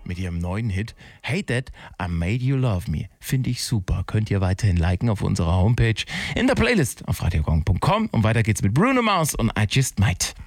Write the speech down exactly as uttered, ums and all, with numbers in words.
mit ihrem neuen Hit Hey Dad, I Made You Love Me. Finde ich super. Könnt ihr weiterhin liken auf unserer Homepage in der Playlist auf radiogong punkt com. Und weiter geht's mit Bruno Mars und I Just Might.